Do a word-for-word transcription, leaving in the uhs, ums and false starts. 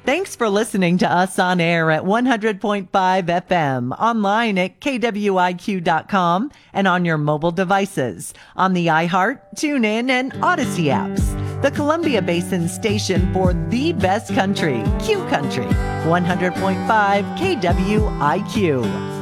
Thanks for listening to us on air at one hundred point five F M, online at K W I Q dot com, and on your mobile devices, on the iHeart, TuneIn, and Odyssey apps. The Columbia Basin station for the best country, Q Country, one hundred point five K W I Q.